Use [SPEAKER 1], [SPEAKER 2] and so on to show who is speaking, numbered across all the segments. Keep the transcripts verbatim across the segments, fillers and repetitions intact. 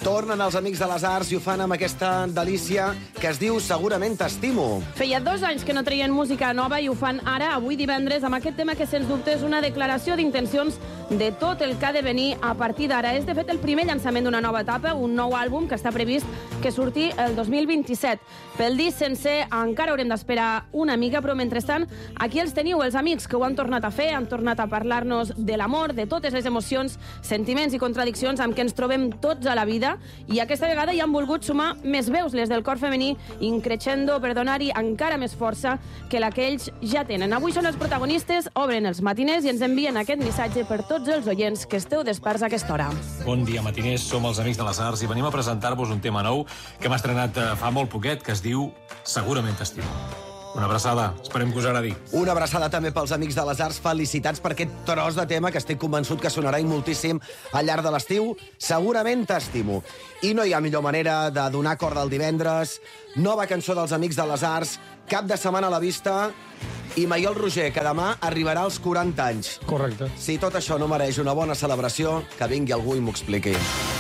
[SPEAKER 1] Tornen els Amics de les Arts i ho fan amb aquesta delícia que es diu Segurament t'estimo.
[SPEAKER 2] Feia dos anys que no treien música nova i ho fan ara, avui divendres, amb aquest tema que, sens dubte, és una declaració d'intencions de tot el que ha de venir a partir d'ara. És, de fet, el primer llançament d'una nova etapa, un nou àlbum que està previst que surti el dos mil vint-i-set. Pel disc sencer encara haurem d'esperar una mica, però mentrestant aquí els teniu, els amics que ho han tornat a fer, han tornat a parlar-nos de l'amor, de totes les emocions, sentiments i contradiccions amb què ens trobem tots a la vida, i aquesta vegada hi han volgut sumar més veus, les del cor femení, increixendo per donar-hi encara més força que la que ells ja tenen. Avui són els protagonistes, obren els matiners i ens envien aquest missatge per tots els oients que esteu desperts a aquesta hora.
[SPEAKER 3] Bon dia, matiners. Som els Amics de les Arts i venim a presentar-vos un tema nou que hem estrenat fa molt poquet, que es diu Segurament t'estimo. Una abraçada. Esperem que us agradi.
[SPEAKER 1] Una abraçada també pels Amics de les Arts. Felicitats per aquest tros de tema que estic convençut que sonarà i moltíssim al llarg de l'estiu. Segurament t'estimo. I no hi ha millor manera de donar corda el divendres. Nova cançó dels Amics de les Arts. Cap de setmana a la vista. I Maiol Roger, que demà arribarà als quaranta anys.
[SPEAKER 4] Correcte.
[SPEAKER 1] Si tot això no mereix una bona celebració, que vingui algú i m'ho expliqui.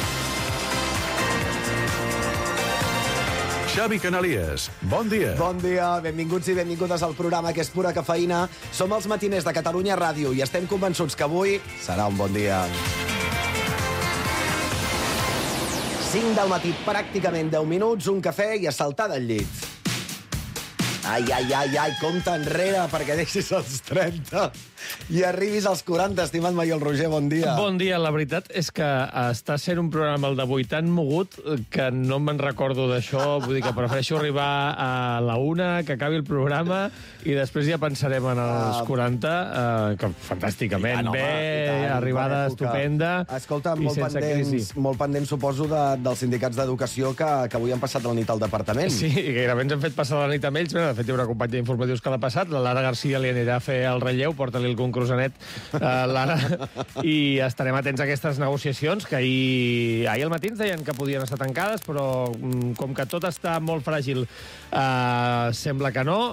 [SPEAKER 5] Xavi Canalies, bon dia.
[SPEAKER 1] Bon dia, benvinguts i benvingudes al programa que és pura cafeïna. Som els matiners de Catalunya Ràdio i estem convençuts que avui serà un bon dia. cinc del matí, pràcticament deu minuts, un cafè i a saltar del llit. Ai, ai, ai, ai, compte enrere perquè deixis els trenta i arribis als quaranta, estimat Maiol Roger, bon dia.
[SPEAKER 4] Bon dia, la veritat és que està sent un programa, el d'avui, tan mogut que no me'n recordo d'això, vull dir que prefereixo arribar a la una, que acabi el programa, i després ja pensarem en els quaranta, eh, que fantàsticament
[SPEAKER 1] tant, home,
[SPEAKER 4] bé,
[SPEAKER 1] tant,
[SPEAKER 4] arribada
[SPEAKER 1] bona època.
[SPEAKER 4] estupenda,
[SPEAKER 1] Escolta,
[SPEAKER 4] i
[SPEAKER 1] molt
[SPEAKER 4] sense
[SPEAKER 1] pendents,
[SPEAKER 4] crisi.
[SPEAKER 1] molt pendents, suposo, de, dels sindicats d'educació que, que avui han passat la nit al departament.
[SPEAKER 4] Sí, gairebé ens hem fet passar la nit amb ells. Bé, de fet, hi haurà companya d'informatius que l'ha passat. La Lara Garcia li anirà a fer el relleu, porta-li el concrusanet, uh, Lara, i estarem atents a aquestes negociacions, que ahir, ahir al matí ens deien que podien estar tancades, però com que tot està molt fràgil, uh, sembla que no.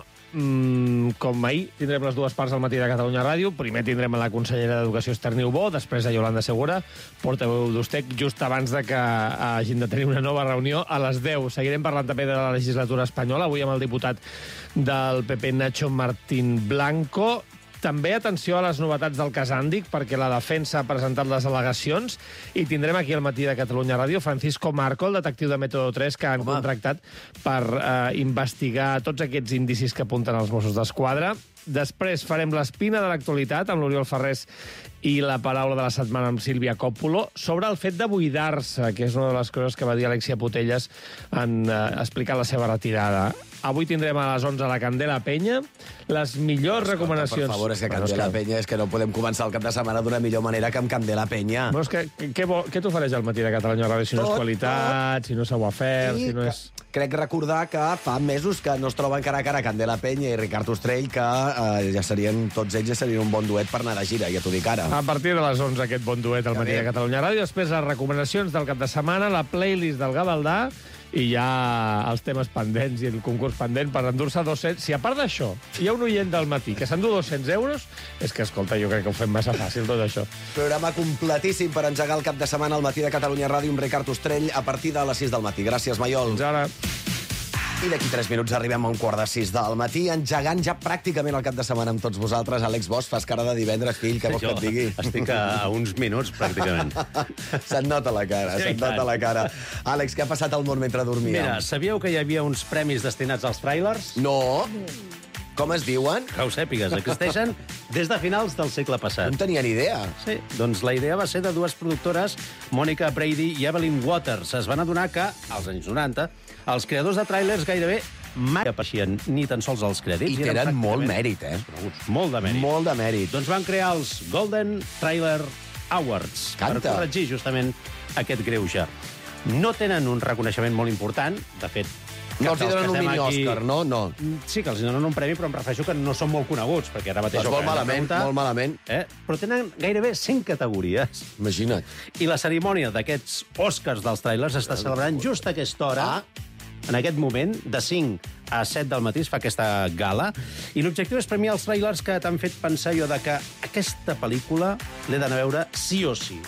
[SPEAKER 4] Mm, com ahir tindrem les dues parts al matí de Catalunya Ràdio. Primer tindrem a la consellera d'Educació Esther Niubó, després a Iolanda Segura, portaveu d'Ustec, just abans de que hagin de tenir una nova reunió a les deu. Seguirem parlant també de la legislatura espanyola, avui amb el diputat del P P, Nacho Martín Blanco. També atenció a les novetats del cas Àndic, perquè la defensa ha presentat les al·legacions, i tindrem aquí al matí de Catalunya Ràdio Francisco Marco, el detectiu de Método tres, que han Home. contractat per eh, investigar tots aquests indicis que apunten els Mossos d'Esquadra. Després farem l'espina de l'actualitat amb l'Oriol Ferrés i la paraula de la setmana amb Sílvia Còpolo sobre el fet de buidar-se, que és una de les coses que va dir Alexia Putelles en eh, explicar la seva retirada. Avui tindrem a les onze la Candela Penya, les millors Escolta, recomanacions...
[SPEAKER 1] Per favor, és que
[SPEAKER 4] bueno,
[SPEAKER 1] Candela
[SPEAKER 4] és que...
[SPEAKER 1] Penya, és que no podem començar el cap de setmana d'una millor manera que amb Candela Penya.
[SPEAKER 4] Bueno, és que, què, vol, què t'ofereix al matí de Catalunya Ràdio si no
[SPEAKER 1] Tot,
[SPEAKER 4] és qualitat,
[SPEAKER 1] tot.
[SPEAKER 4] si no és savoir-faire, si no és...
[SPEAKER 1] Crec recordar que fa mesos que no es troben cara a cara Candela Penya i Ricard Ostrell, que eh, ja serien, tots ells ja serien un bon duet per anar de gira, ja t'ho dic ara.
[SPEAKER 4] A partir de les onze aquest bon duet al
[SPEAKER 1] Ja
[SPEAKER 4] matí
[SPEAKER 1] bé.
[SPEAKER 4] de Catalunya Ràdio, després les recomanacions del cap de setmana, la playlist del Gavaldà, i ja els temes pendents i el concurs pendent per endur-se dos-cents... Si a part d'això hi ha un oient del matí que s'endú dos-cents euros, és que, escolta, jo crec que ho fem massa fàcil, tot això.
[SPEAKER 1] Programa completíssim per engegar el cap de setmana al matí de Catalunya Ràdio amb Ricard Ostrell a partir de les sis del matí. Gràcies, Maiol.
[SPEAKER 4] Fins ara.
[SPEAKER 1] I d'aquí tres minuts arribem a un quart de sis del matí, engegant ja pràcticament el cap de setmana amb tots vosaltres. Àlex Bosch, fas cara de divendres, fill, què vols que et digui?
[SPEAKER 6] Estic a, a uns minuts, pràcticament.
[SPEAKER 1] Se't nota la cara,
[SPEAKER 6] Sí,
[SPEAKER 1] se't
[SPEAKER 6] tant.
[SPEAKER 1] nota la cara. Àlex, què ha passat al món mentre dormíem?
[SPEAKER 6] Mira, sabíeu que hi havia uns premis destinats als trailers?
[SPEAKER 1] No? Com es diuen?
[SPEAKER 6] Que ho sàpigues, existeixen des de finals del segle
[SPEAKER 1] No
[SPEAKER 6] passat.
[SPEAKER 1] en tenia ni idea.
[SPEAKER 6] Sí, doncs la idea va ser de dues productores, Monica Brady i Evelyn Waters. Es van adonar que, als anys noranta, els creadors de trailers gairebé mai apareixien ni tan sols els crèdits.
[SPEAKER 1] I
[SPEAKER 6] eren
[SPEAKER 1] tenen molt
[SPEAKER 6] pràcticament
[SPEAKER 1] mèrit, eh?
[SPEAKER 6] desconeguts. Molt de mèrit.
[SPEAKER 1] Molt de mèrit.
[SPEAKER 6] Doncs van crear els Golden Trailer Awards
[SPEAKER 1] Canta.
[SPEAKER 6] per corregir justament aquest greuge. No tenen un reconeixement molt important, de fet...
[SPEAKER 1] No els hi
[SPEAKER 6] dels
[SPEAKER 1] donen
[SPEAKER 6] que
[SPEAKER 1] un
[SPEAKER 6] estem
[SPEAKER 1] mini
[SPEAKER 6] aquí-
[SPEAKER 1] Òscar, no? No.
[SPEAKER 6] Sí, que els hi donen un premi, però em refereixo que no són molt coneguts, perquè ara mateix...
[SPEAKER 1] Doncs
[SPEAKER 6] ho
[SPEAKER 1] molt
[SPEAKER 6] acabem de
[SPEAKER 1] malament,
[SPEAKER 6] preguntar,
[SPEAKER 1] molt malament.
[SPEAKER 6] Eh? Però tenen gairebé cent categories.
[SPEAKER 1] Imagina't.
[SPEAKER 6] I la cerimònia d'aquests Oscars dels trailers està celebrant just a aquesta hora,
[SPEAKER 1] Ah.
[SPEAKER 6] en aquest moment, de cinc a set del matí es fa aquesta gala, i l'objectiu és premiar els trailers que t'han fet pensar jo de que aquesta pel·lícula l'he d'anar a veure sí o sí.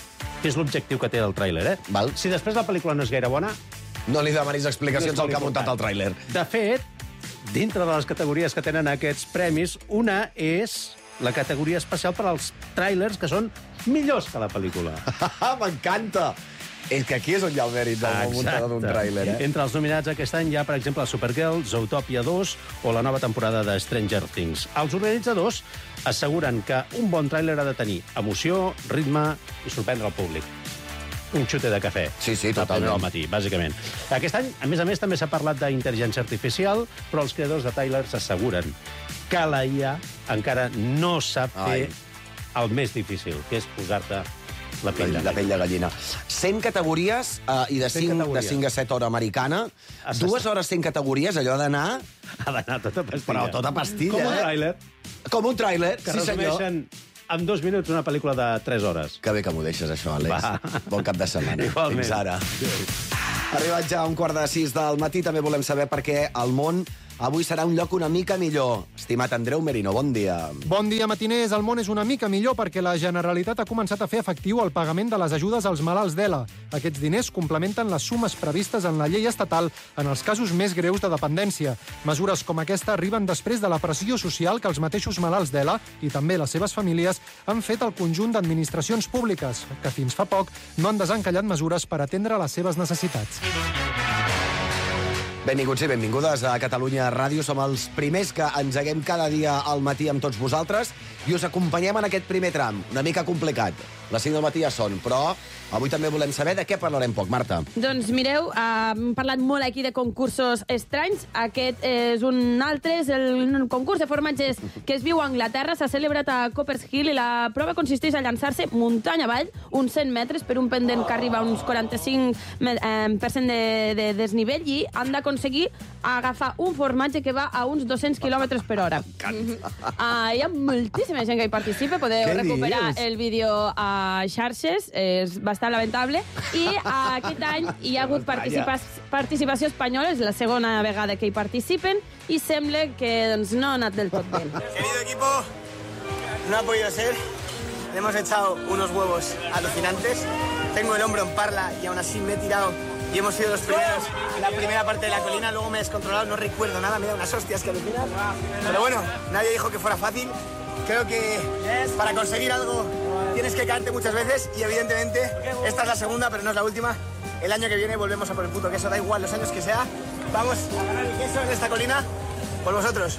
[SPEAKER 6] que és l'objectiu que té el tràiler, eh?
[SPEAKER 1] Val.
[SPEAKER 6] Si després la pel·lícula no és gaire bona...
[SPEAKER 1] No li demanis explicacions al que ha muntat el tràiler.
[SPEAKER 6] De fet, dintre de les categories que tenen aquests premis, una és la categoria especial per als tràilers que són millors que la pel·lícula.
[SPEAKER 1] M'encanta! És que aquí és on hi ha el mèrit del muntador d'un tràiler, eh?
[SPEAKER 6] Entre els nominats aquest any hi ha, per exemple, Supergirl, Zootopia dos o la nova temporada de Stranger Things. Els organitzadors asseguren que un bon tràiler ha de tenir emoció, ritme i sorprendre el públic. Un xute de cafè.
[SPEAKER 1] Sí, sí,
[SPEAKER 6] A prendre
[SPEAKER 1] totalment.
[SPEAKER 6] al matí, bàsicament. Aquest any, a més a més, també s'ha parlat d'intel·ligència artificial, però els creadors de trailers asseguren que la I A encara no sap fer
[SPEAKER 1] Ai.
[SPEAKER 6] el més difícil, que és posar-te la pell de
[SPEAKER 1] La pell de gallina. cent categories uh, i de
[SPEAKER 6] cent
[SPEAKER 1] cinc, de
[SPEAKER 6] categories.
[SPEAKER 1] cinc a set hora americana.
[SPEAKER 6] Has
[SPEAKER 1] Dues
[SPEAKER 6] d'estar-
[SPEAKER 1] hores, cinc categories, allò d'anar...
[SPEAKER 6] Ha d'anar tota pastilla.
[SPEAKER 1] Però tota pastilla,
[SPEAKER 6] Com un
[SPEAKER 1] eh?
[SPEAKER 6] tràiler,
[SPEAKER 1] Com un tràiler,
[SPEAKER 6] que
[SPEAKER 1] sí senyor.
[SPEAKER 6] resumeixen en dos minuts una pel·lícula de tres hores.
[SPEAKER 1] Que bé que m'ho deixes, això, Àlex.
[SPEAKER 6] Va.
[SPEAKER 1] Bon cap de setmana.
[SPEAKER 6] Igualment.
[SPEAKER 1] Fins ara. Arribat ja a un quart de sis del matí, també volem saber per què el món avui serà un lloc una mica millor. Estimat Andreu Merino, bon dia.
[SPEAKER 7] Bon dia, matiners. El món és una mica millor perquè la Generalitat ha començat a fer efectiu el pagament de les ajudes als malalts d'E L A. Aquests diners complementen les sumes previstes en la llei estatal en els casos més greus de dependència. Mesures com aquesta arriben després de la pressió social que els mateixos malalts d'E L A i també les seves famílies han fet al conjunt d'administracions públiques, que fins fa poc no han desencallat mesures per atendre les seves necessitats.
[SPEAKER 1] Benvinguts i benvingudes a Catalunya Ràdio. Som els primers que engeguem cada dia al matí amb tots vosaltres i us acompanyem en aquest primer tram. Una mica complicat. Les cinc del matí ja són, però avui també volem saber de què parlarem poc. Marta.
[SPEAKER 2] Doncs mireu, uh, hem parlat molt aquí de concursos estranys. Aquest és un altre, és el concurs de formatges que es viu a Anglaterra. S'ha celebrat a Coppers Hill i la prova consisteix a llançar-se muntanya avall, uns cent metres per un pendent que arriba a uns quaranta-cinc per cent de, de desnivell i han d'aconseguir agafar un formatge que va a uns dos-cents quilòmetres per hora. Uh, hi ha moltíssima gent que hi participa. Podeu
[SPEAKER 1] Què
[SPEAKER 2] recuperar
[SPEAKER 1] dius?
[SPEAKER 2] el vídeo a xarxes, és bastant lamentable, i uh, aquest any hi ha hagut participa participació espanyola, és la segona vegada que hi participen, i sembla que doncs, no ha anat del tot bé.
[SPEAKER 8] Querido equipo, no ha podido ser. Le hemos echado unos huevos alucinantes. Tengo el hombro en parla y aún así me he tirado y hemos sido los primeros en la primera parte de la colina. Luego me he descontrolado, no recuerdo nada, me he dado unas hostias que alucinan. Pero bueno, nadie dijo que fuera fácil. Creo que para conseguir algo tienes que caerte muchas veces y evidentemente esta es la segunda, pero no es la última. El año que viene volvemos a por el puto queso, da igual los años que sea. Vamos a ganar el queso en esta colina por vosotros.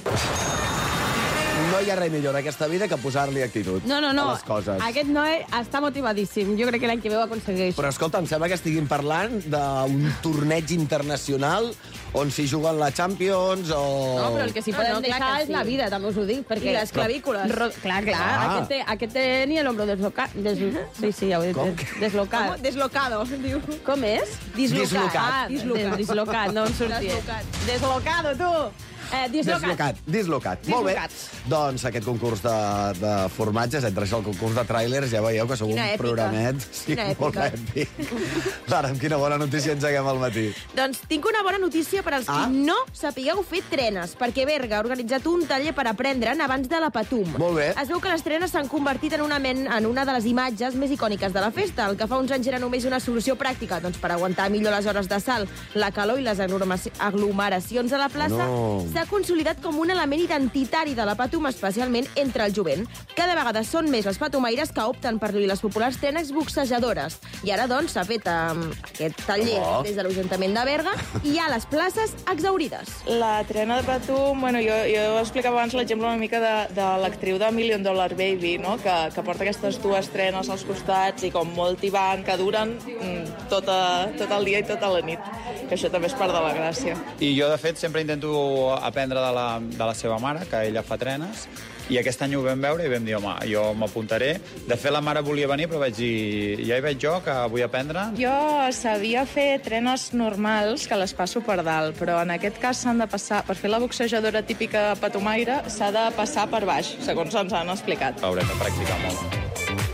[SPEAKER 1] No hi ha res millor en aquesta vida que posar-li actitud
[SPEAKER 2] No, no, no.
[SPEAKER 1] a les coses.
[SPEAKER 2] Aquest noi està motivadíssim. Jo crec que l'any que ve ho aconsegueix.
[SPEAKER 1] Però escolta, em sembla que estiguin parlant d'un torneig internacional on s'hi juguen la Champions o...
[SPEAKER 2] No, però el que s'hi poden
[SPEAKER 9] no, clar
[SPEAKER 2] deixar
[SPEAKER 9] que
[SPEAKER 2] és
[SPEAKER 9] sí.
[SPEAKER 2] la vida, també us ho dic. Perquè
[SPEAKER 9] I les clavícules.
[SPEAKER 2] Ro clar, clar.
[SPEAKER 1] Ah.
[SPEAKER 2] Aquest, té, aquest tenia l'hombro deslocat. Des sí, sí, ja ho he dit.
[SPEAKER 1] Com?
[SPEAKER 2] Deslocat.
[SPEAKER 9] Com? Deslocado, diu.
[SPEAKER 2] Com és?
[SPEAKER 1] Dislocat.
[SPEAKER 2] Ah,
[SPEAKER 9] Dislocat.
[SPEAKER 2] des- dislocat, no em sortia.
[SPEAKER 9] Deslocat.
[SPEAKER 2] Deslocado, tu! Eh, dislocat.
[SPEAKER 1] Dislocat, dislocat. Molt bé.
[SPEAKER 2] Dislocat.
[SPEAKER 1] Doncs aquest concurs de, de formatges, entre això el concurs de tràilers, ja veieu que sou
[SPEAKER 9] Quina
[SPEAKER 1] un
[SPEAKER 9] èpica.
[SPEAKER 1] programet. Sí,
[SPEAKER 9] Quina
[SPEAKER 1] molt
[SPEAKER 9] èpica.
[SPEAKER 1] èpic. Lara, amb quina bona notícia engeguem al matí.
[SPEAKER 9] Doncs tinc una bona notícia per als
[SPEAKER 1] Ah.
[SPEAKER 9] qui no sapigueu fer trenes, perquè Berga ha organitzat un taller per aprendre'n abans de la Patum.
[SPEAKER 1] Molt bé.
[SPEAKER 9] Es veu que les trenes s'han convertit en una, men en una de les imatges més icòniques de la festa. El que fa uns anys era només una solució pràctica doncs, per aguantar millor les hores de salt, la calor i les aglomeraci- aglomeracions a la plaça,
[SPEAKER 1] No.
[SPEAKER 9] s'ha consolidat com un element identitari de la Patum, especialment entre el jovent. Cada vegada són més les patumaires que opten per lluir les populars trenes boxejadores. I ara, doncs, s'ha fet um, aquest taller
[SPEAKER 1] Oh.
[SPEAKER 9] des de l'Ajuntament de Berga i hi ha les places exaurides.
[SPEAKER 10] La trena de Patum, bueno, jo, jo explicava abans l'exemple una mica de, de l'actriu de Million Dollar Baby, no? que, que porta aquestes dues trenes als costats i com molt tibant, que duren mm, tota, tot el dia i tota la nit. Que això també és part de la gràcia.
[SPEAKER 11] I jo, de fet, sempre intento aprendre de la, de la seva mare, que ella fa trenes, i aquest any ho vam veure i vam dir, home, jo m'apuntaré. De fet, la mare volia venir, però vaig dir, ja hi veig jo, que vull aprendre.
[SPEAKER 10] Jo sabia fer trenes normals, que les passo per dalt, però en aquest cas s'han de passar, per fer la boxejadora típica patumaire, s'ha de passar per baix, segons ens han explicat.
[SPEAKER 11] Haurem de practicar molt.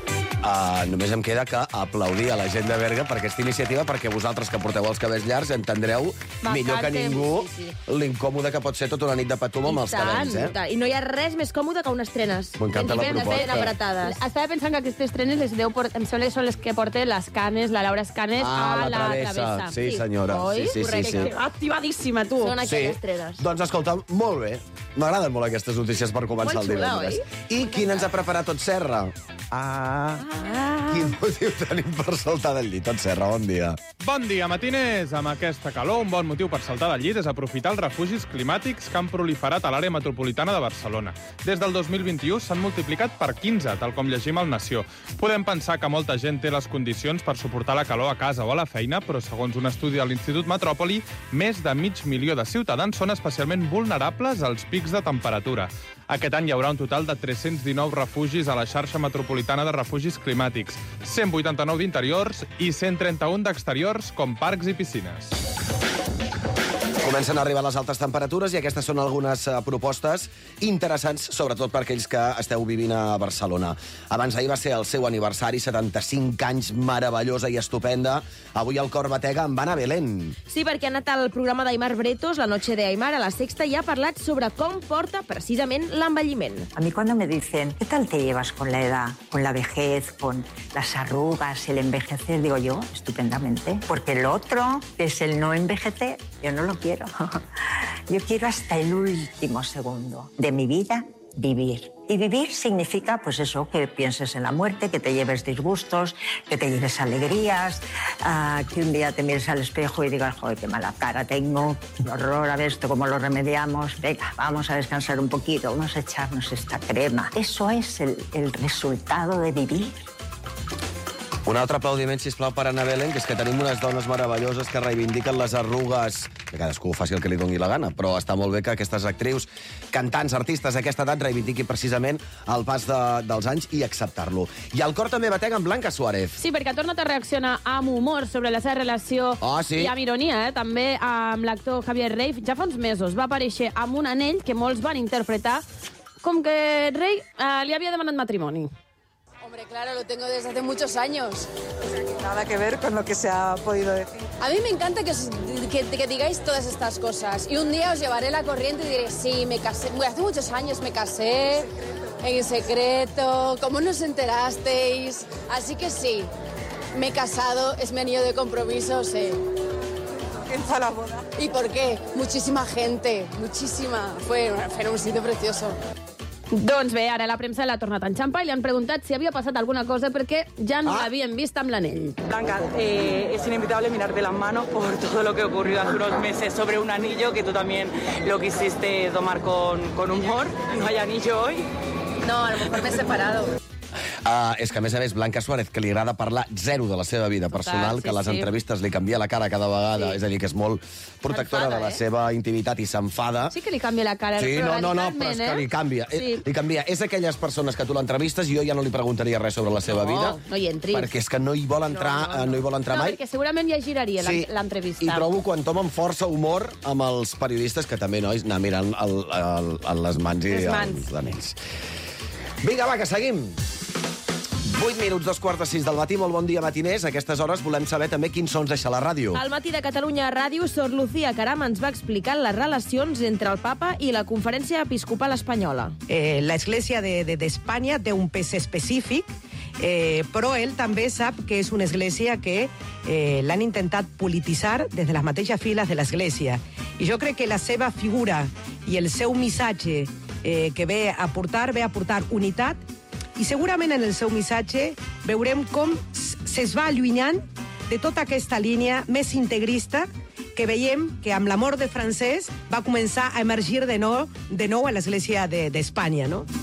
[SPEAKER 1] Uh, només em queda que aplaudir a la gent de Berga per aquesta iniciativa, perquè vosaltres que porteu els cabells llargs entendreu millor que ningú sí, sí. l'incòmode que pot ser tota una nit de patum amb els cabells. Eh?
[SPEAKER 9] I no hi ha res més còmode que unes trenes.
[SPEAKER 1] M'encanta la proposta.
[SPEAKER 9] Apretades.
[SPEAKER 2] Estava pensant que aquestes trenes les deu portar, em sembla que són les que porta les Canes, la Laura Escanes,
[SPEAKER 1] ah,
[SPEAKER 2] a la,
[SPEAKER 1] la travessa.
[SPEAKER 2] travessa.
[SPEAKER 1] Sí, senyora.
[SPEAKER 2] Oi?
[SPEAKER 1] Sí, sí, sí, sí.
[SPEAKER 2] Activadíssima, tu.
[SPEAKER 9] Són aquelles
[SPEAKER 1] sí.
[SPEAKER 9] trenes.
[SPEAKER 1] Doncs escolta, molt bé. M'agraden molt aquestes notícies per començar
[SPEAKER 9] molt
[SPEAKER 1] el divendres.
[SPEAKER 9] Xula,
[SPEAKER 1] I quin ens ha preparat Tot Serra? Ah, ah. Quin motiu tenim per saltar del llit? Tot Serra, bon dia.
[SPEAKER 12] Bon dia, matiners. Amb aquesta calor, un bon motiu per saltar del llit és aprofitar els refugis climàtics que han proliferat a l'àrea metropolitana de Barcelona. Des del dos mil vint-i-u s'han multiplicat per quinze, tal com llegim al Nació. Podem pensar que molta gent té les condicions per suportar la calor a casa o a la feina, però segons un estudi de l'Institut Metròpoli, més de mig milió de ciutadans són especialment vulnerables als pics de temperatura. Aquest any hi haurà un total de tres-cents dinou refugis a la xarxa metropolitana de refugis climàtics, cent vuitanta-nou d'interiors i cent trenta-un d'exteriors, com parcs i piscines.
[SPEAKER 1] Comencen a arribar les altes temperatures i aquestes són algunes uh, propostes interessants, sobretot per aquells que esteu vivint a Barcelona. Abans d'ahir va ser el seu aniversari, setanta-cinc anys, meravellosa i estupenda. Avui el cor batega amb Ana Belén.
[SPEAKER 9] Sí, perquè ha anat al programa d'Aimar Bretos, La noche de Aimar, a la Sexta, i ha parlat sobre com porta precisament l'envelliment.
[SPEAKER 13] A mí cuando me dicen, ¿qué tal te llevas con la edad, con la vejez, con las arrugas, el envejecer? Digo yo, estupendamente. Porque el otro, que es el no envejecer, yo no lo quiero. Yo quiero hasta el último segundo de mi vida vivir. Y vivir significa, pues eso, que pienses en la muerte, que te lleves disgustos, que te lleves alegrías, uh, que un día te mires al espejo y digas, joder, qué mala cara tengo, qué horror, a ver esto, cómo lo remediamos, venga, vamos a descansar un poquito, vamos a echarnos esta crema. Eso es el, el resultado de vivir.
[SPEAKER 1] Un altre aplaudiment, sisplau, per Ana Belén, que és que tenim unes dones meravelloses que reivindiquen les arrugues, que cadascú faci el que li doni la gana, però està molt bé que aquestes actrius, cantants, artistes d'aquesta edat reivindiquin precisament el pas de, dels anys i acceptar-lo. I el cor també batega amb Blanca Suárez.
[SPEAKER 2] Sí, perquè ha tornat a reaccionar amb humor sobre la seva relació
[SPEAKER 1] oh, sí.
[SPEAKER 2] i amb ironia, eh? també amb l'actor Javier Rey. Ja fa uns mesos va aparèixer amb un anell que molts van interpretar com que Rey eh, li havia demanat matrimoni.
[SPEAKER 14] Hombre, claro, lo tengo desde hace muchos años.
[SPEAKER 15] O sea, que nada que ver con lo que se ha podido decir.
[SPEAKER 14] A mí me encanta que, que, que digáis todas estas cosas. Y un día os llevaré la corriente y diré, sí, me casé. Hace muchos años me casé, en secreto, ¿cómo nos enterasteis? Así que sí, me he casado, es mi anillo de compromiso, sí.
[SPEAKER 15] ¿Quién fue a la boda?
[SPEAKER 14] ¿Y por qué? Muchísima gente, muchísima. Fue, fue un sitio precioso.
[SPEAKER 2] Doncs bé, ara la premsa l'ha tornat a enxampar i li han preguntat si havia passat alguna cosa perquè ja no ah. l'havien vist amb l'anell.
[SPEAKER 15] Blanca, eh, es inevitable mirar de las manos por todo lo que ocurrió hace unos meses sobre un anillo que tú también lo quisiste tomar con, con humor. ¿No hay anillo hoy?
[SPEAKER 14] No, a lo mejor me he separado.
[SPEAKER 1] Uh, és que, a més a més, Blanca Suárez, que li agrada parlar zero de la seva vida personal, Total, sí, que a les sí. entrevistes li canvia la cara cada vegada, sí. és a dir, que és molt protectora de la eh? seva intimitat i s'enfada.
[SPEAKER 2] Sí que li canvia la cara,
[SPEAKER 1] sí,
[SPEAKER 2] però
[SPEAKER 1] no, no, no, però és que li canvia. Sí. Li canvia. És aquelles persones que tu l'entrevistes i jo ja no li preguntaria res sobre la seva
[SPEAKER 2] no,
[SPEAKER 1] vida.
[SPEAKER 2] No hi entris.
[SPEAKER 1] Perquè és que no hi vol entrar, no, no, no. No hi vol entrar
[SPEAKER 2] no,
[SPEAKER 1] mai.
[SPEAKER 2] No, perquè segurament ja giraria sí. l'entrevista.
[SPEAKER 1] I trobo quan tomen força humor amb els periodistes, que també, nois, anar mirant el, el, el, les mans i les mans. els anells. Vinga, va, que seguim. vuit minuts, dos quarts de sis del matí, molt bon dia, matiners. A aquestes hores volem saber també quins sons deixa la ràdio.
[SPEAKER 9] Al matí de Catalunya Ràdio, Sor Lucía Caram ens va explicar les relacions entre el papa i la Conferència Episcopal Espanyola.
[SPEAKER 16] Eh, la Església d'Espanya de, de, té un pes específic, eh, però ell també sap que és una església que eh, l'han intentat polititzar des de les mateixes files de l'església. I jo crec que la seva figura i el seu missatge eh, que ve a portar, ve a portar unitat, i segurament en el seu missatge veurem com se's va allunyant de tota aquesta línia més integrista que veiem que amb la mort de Francesc va començar a emergir de nou, de nou a l'Església d'Espanya, no?